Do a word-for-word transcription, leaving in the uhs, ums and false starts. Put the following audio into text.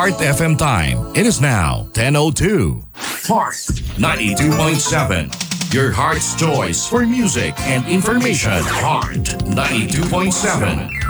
Heart F M time. It is now ten oh two. Heart ninety-two point seven. Your heart's choice for music and information. Heart ninety-two point seven.